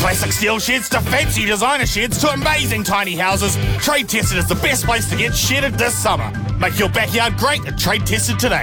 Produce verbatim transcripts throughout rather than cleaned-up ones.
classic steel sheds to fancy designer sheds to amazing tiny houses, Trade Tested is the best place to get shedded this summer. Make your backyard great at Trade Tested today.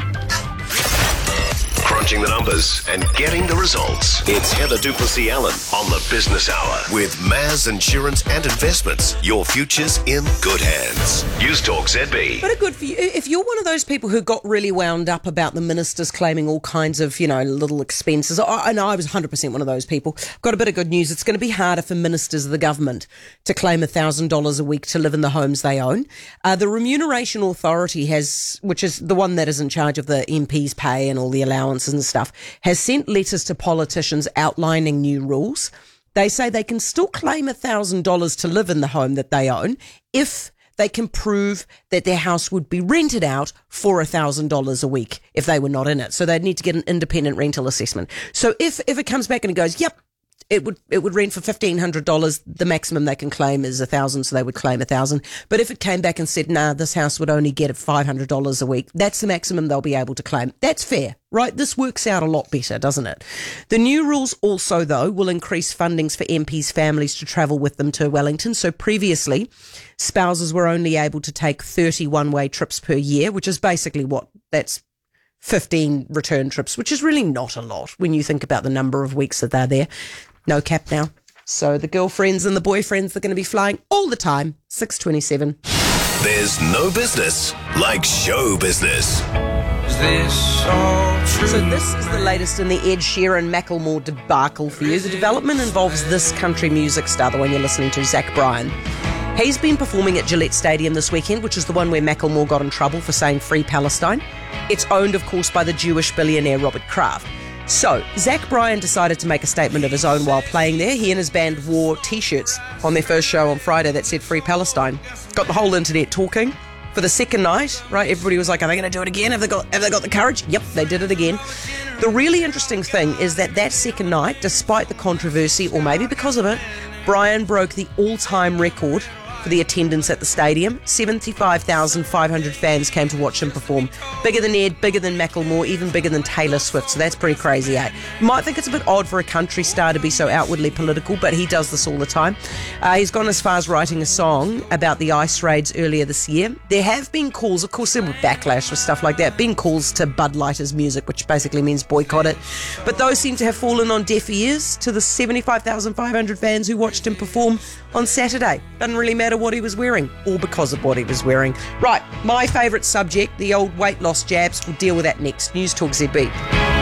Crunching the numbers and getting the results. It's Heather Duplessis-Allen on the Business Hour with Maz Insurance and Investments. Your future's in good hands. News Talk Z B. But a good for you. If you're one of those people who got really wound up about the ministers claiming all kinds of, you know, little expenses, I know I was one hundred percent one of those people. Got a bit of good news. It's going to be harder for ministers of the government to claim one thousand dollars a week to live in the homes they own. Uh, the Remuneration Authority has, which is the one that is in charge of the M Ps' pay and all the allowances and stuff, has sent letters to politicians outlining new rules. They say they can still claim one thousand dollars to live in the home that they own if they can prove that their house would be rented out for one thousand dollars a week if they were not in it. So they'd need to get an independent rental assessment. So if, if it comes back and it goes, yep, it would it would rent for fifteen hundred dollars, the maximum they can claim is one thousand dollars, so they would claim one thousand dollars. But if it came back and said, nah, this house would only get five hundred dollars a week, that's the maximum they'll be able to claim. That's fair, right? This works out a lot better, doesn't it? The new rules also, though, will increase fundings for M Ps' families to travel with them to Wellington. So previously, spouses were only able to take thirty one-way trips per year, which is basically what, that's fifteen return trips, which is really not a lot when you think about the number of weeks that they're there. No cap now. So the girlfriends and the boyfriends are going to be flying all the time. six twenty-seven. There's no business like show business. Is this all true? So this is the latest in the Ed Sheeran Macklemore debacle for you. The development involves this country music star, the one you're listening to, Zach Bryan. He's been performing at Gillette Stadium this weekend, which is the one where Macklemore got in trouble for saying Free Palestine. It's owned, of course, by the Jewish billionaire Robert Kraft. So, Zach Bryan decided to make a statement of his own while playing there. He and his band wore T-shirts on their first show on Friday that said Free Palestine. Got the whole internet talking. For the second night, right, everybody was like, are they going to do it again? Have they got, have they got the courage? Yep, they did it again. The really interesting thing is that that second night, despite the controversy, or maybe because of it, Bryan broke the all-time record for the attendance at the stadium. seventy-five thousand five hundred fans came to watch him perform. Bigger than Ed, bigger than Macklemore, even bigger than Taylor Swift. So that's pretty crazy, eh? You might think it's a bit odd for a country star to be so outwardly political, but he does this all the time. Uh, he's gone as far as writing a song about the ICE raids earlier this year. There have been calls, of course there were backlash with stuff like that, been calls to Bud Light his music, which basically means boycott it. But those seem to have fallen on deaf ears to the seventy-five thousand five hundred fans who watched him perform on Saturday. Doesn't really matter what he was wearing, or because of what he was wearing. Right, my favourite subject, the old weight loss jabs. We'll deal with that next. News Talk Z B.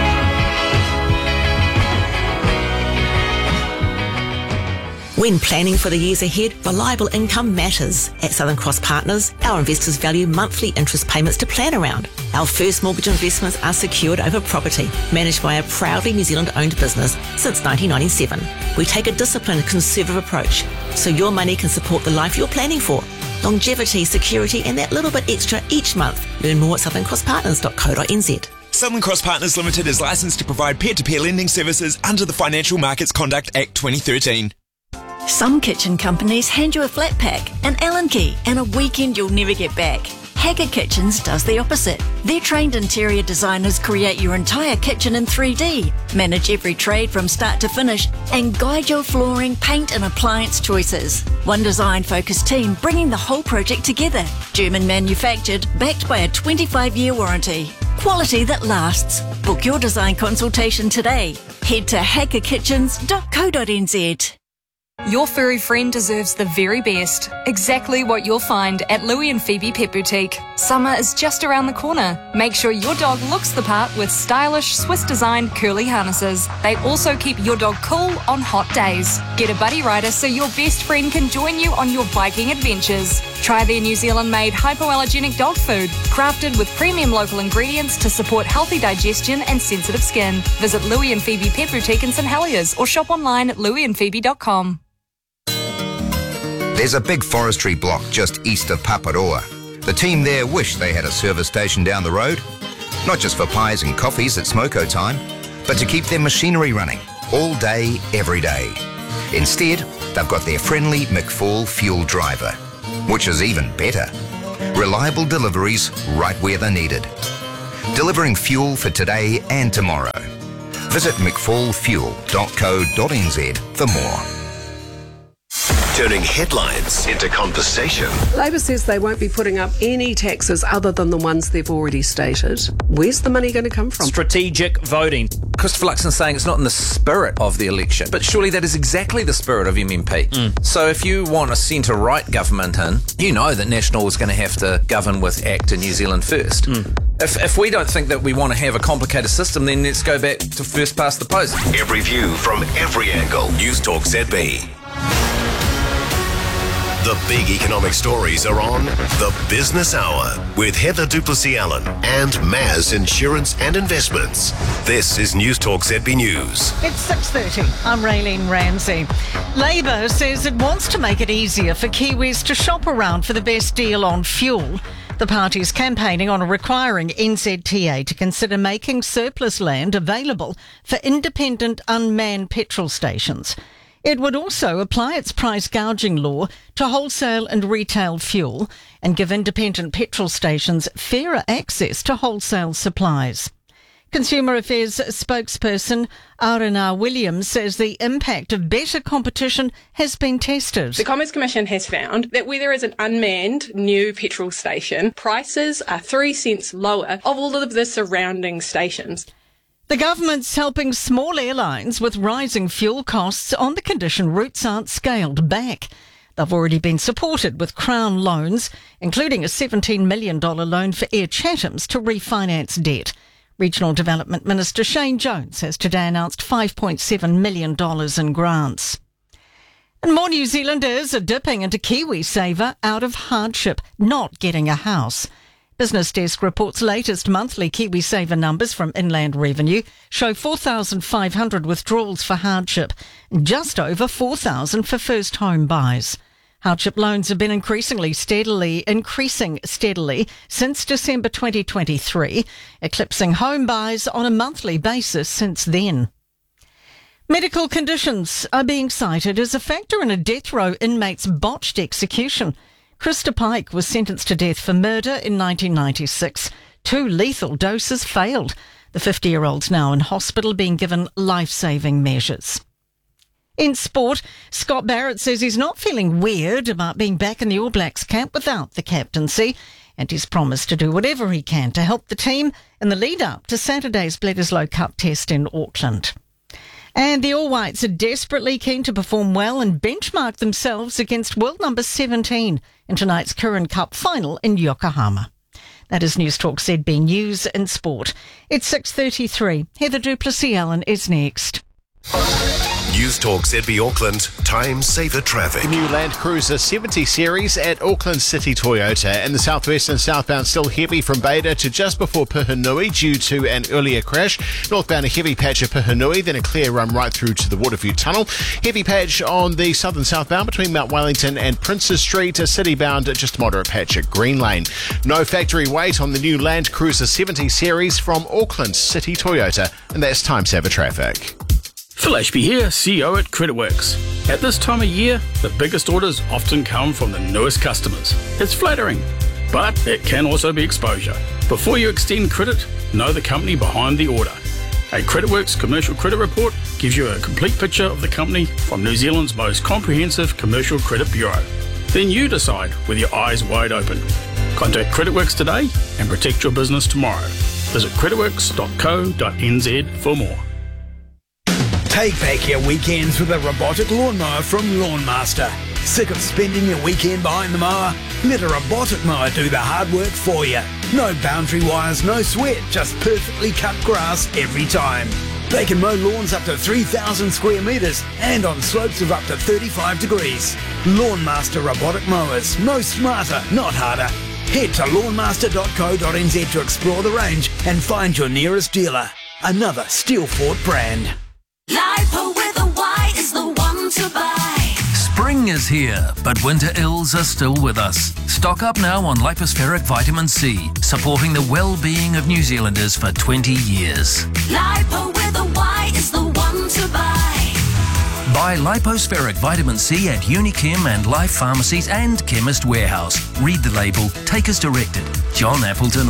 When planning for the years ahead, reliable income matters. At Southern Cross Partners, our investors value monthly interest payments to plan around. Our first mortgage investments are secured over property, managed by a proudly New Zealand-owned business since nineteen ninety-seven. We take a disciplined, conservative approach, so your money can support the life you're planning for. Longevity, security, and that little bit extra each month. Learn more at southern cross partners dot co dot n z. Southern Cross Partners Limited is licensed to provide peer-to-peer lending services under the Financial Markets Conduct Act twenty thirteen. Some kitchen companies hand you a flat pack, an Allen key, and a weekend you'll never get back. Haggard Kitchens does the opposite. Their trained interior designers create your entire kitchen in three D, manage every trade from start to finish, and guide your flooring, paint and appliance choices. One design-focused team bringing the whole project together. German manufactured, backed by a twenty-five year warranty. Quality that lasts. Book your design consultation today. Head to haggard kitchens dot co dot n z. Your furry friend deserves the very best. Exactly what you'll find at Louie and Phoebe Pet Boutique. Summer is just around the corner. Make sure your dog looks the part with stylish Swiss-designed curly harnesses. They also keep your dog cool on hot days. Get a buddy rider so your best friend can join you on your biking adventures. Try their New Zealand-made hypoallergenic dog food, crafted with premium local ingredients to support healthy digestion and sensitive skin. Visit Louie and Phoebe Pet Boutique in St Heliers or shop online at louie and phoebe dot com. There's a big forestry block just east of Paparoa. The team there wish they had a service station down the road, not just for pies and coffees at smoko time, but to keep their machinery running all day, every day. Instead, they've got their friendly McFall fuel driver, which is even better. Reliable deliveries right where they're needed. Delivering fuel for today and tomorrow. Visit mcfall fuel dot co dot n z for more. Turning headlines into conversation. Labor says they won't be putting up any taxes other than the ones they've already stated. Where's the money going to come from? Strategic voting. Christopher Luxon's saying it's not in the spirit of the election, but surely that is exactly the spirit of M M P. Mm. So if you want a centre-right government in, you know that National is going to have to govern with ACT and New Zealand First. Mm. If, if we don't think that we want to have a complicated system, then let's go back to first past the post. Every view from every angle. Newstalk Z B. The big economic stories are on The Business Hour with Heather Duplessis-Allen and Maz Insurance and Investments. This is Newstalk Z B News. It's six thirty. I'm Raylene Ramsey. Labor says it wants to make it easier for Kiwis to shop around for the best deal on fuel. The party's campaigning on requiring N Z T A to consider making surplus land available for independent unmanned petrol stations. It would also apply its price gouging law to wholesale and retail fuel and give independent petrol stations fairer access to wholesale supplies. Consumer Affairs spokesperson Arana Williams says the impact of better competition has been tested. The Commerce Commission has found that where there is an unmanned new petrol station, prices are three cents lower of all of the surrounding stations. The government's helping small airlines with rising fuel costs on the condition routes aren't scaled back. They've already been supported with Crown loans, including a seventeen million dollars loan for Air Chatham's to refinance debt. Regional Development Minister Shane Jones has today announced five point seven million dollars in grants. And more New Zealanders are dipping into KiwiSaver out of hardship, not getting a house. Business Desk reports latest monthly KiwiSaver numbers from Inland Revenue show four thousand five hundred withdrawals for hardship, just over four thousand for first home buys. Hardship loans have been increasingly steadily increasing steadily since December twenty twenty-three, eclipsing home buys on a monthly basis since then. Medical conditions are being cited as a factor in a death row inmate's botched execution. Krista Pike was sentenced to death for murder in nineteen ninety-six. Two lethal doses failed. The fifty-year-old's now in hospital being given life-saving measures. In sport, Scott Barrett says he's not feeling weird about being back in the All Blacks camp without the captaincy, and he's promised to do whatever he can to help the team in the lead-up to Saturday's Bledisloe Cup test in Auckland. And the All Whites are desperately keen to perform well and benchmark themselves against world number seventeen in tonight's Kirin Cup final in Yokohama. That is Newstalk Z B News and Sport. It's six thirty-three. Heather Duplessis-Allen is next. Newstalk Z B Auckland, time saver traffic. The new Land Cruiser seventy series at Auckland City Toyota. In the southwest and southbound, still heavy from Beta to just before Puhinui due to an earlier crash. Northbound, a heavy patch at Puhinui, then a clear run right through to the Waterview Tunnel. Heavy patch on the southern southbound between Mount Wellington and Princes Street. A city-bound, just moderate patch at Green Lane. No factory wait on the new Land Cruiser seventy series from Auckland City Toyota. And that's time saver traffic. Phil Ashby here, C E O at CreditWorks. At this time of year, the biggest orders often come from the newest customers. It's flattering, but it can also be exposure. Before you extend credit, know the company behind the order. A CreditWorks commercial credit report gives you a complete picture of the company from New Zealand's most comprehensive commercial credit bureau. Then you decide with your eyes wide open. Contact CreditWorks today and protect your business tomorrow. Visit creditworks dot co dot n z for more. Take back your weekends with a robotic lawnmower from Lawnmaster. Sick of spending your weekend behind the mower? Let a robotic mower do the hard work for you. No boundary wires, no sweat, just perfectly cut grass every time. They can mow lawns up to three thousand square metres and on slopes of up to thirty-five degrees. Lawnmaster robotic mowers. No smarter, not harder. Head to lawnmaster dot co dot n z to explore the range and find your nearest dealer. Another Steelfort brand. Lipo with a Y is the one to buy. Spring is here, but winter ills are still with us. Stock up now on Lipospheric Vitamin C, supporting the well-being of New Zealanders for twenty years. Lipo with a Y is the one to buy. Buy Lipospheric Vitamin C at Unichem and Life Pharmacies and Chemist Warehouse. Read the label, take as directed. John Appleton,